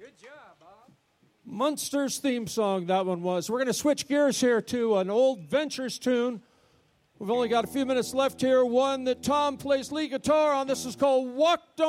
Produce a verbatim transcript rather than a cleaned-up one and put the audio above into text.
Good job, Bob. Munster's theme song, that one was. We're going to switch gears here to an old Ventures tune. We've only got a few minutes left here. One that Tom plays lead guitar on. This is called Walk Don't